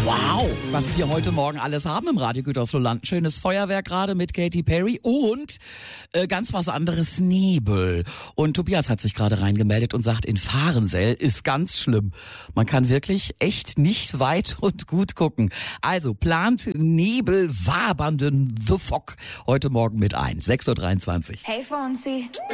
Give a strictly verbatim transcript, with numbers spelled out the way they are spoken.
Wow, was wir heute Morgen alles haben im Radio Gütersloh. Schönes Feuerwerk gerade mit Katy Perry und äh, ganz was anderes, Nebel. Und Tobias hat sich gerade reingemeldet und sagt, in Fahrensell ist ganz schlimm. Man kann wirklich echt nicht weit und gut gucken. Also plant Nebel, wabernden The Fog heute Morgen mit ein. sechs Uhr dreiundzwanzig. Hey Fonzie.